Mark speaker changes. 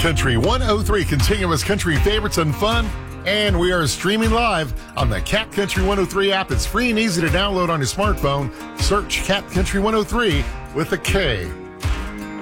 Speaker 1: Country 103, continuous country favorites and fun. And we are streaming live on the Cat Country 103 app. It's free and easy to download on your smartphone. Search Cat Country 103 with a K.